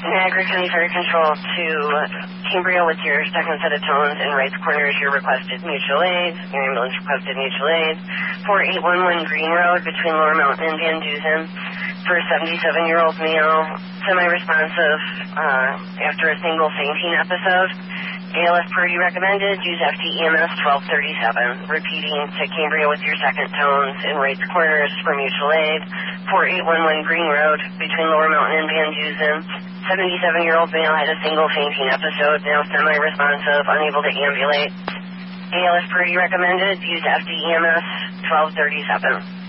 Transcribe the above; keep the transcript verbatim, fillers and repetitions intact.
Niagara County Fire Control to Cambria with your second set of tones in Wright's Corners. Your requested mutual aid. Your ambulance requested mutual aid. four eight one one Green Road between Lower Mountain and Van Dusen for a seventy-seven-year-old male, semi-responsive uh, after a single fainting episode. A L S Purdy recommended. Use F D E M S twelve thirty-seven. Repeating to Cambria with your second tones in Wright's Corners for mutual aid. four eight one one Green Road between Lower Mountain and Van Dusen. seventy-seven-year-old male had a single fainting episode, now semi-responsive, unable to ambulate. A L S Purdy recommended. Use F D E M S twelve thirty-seven.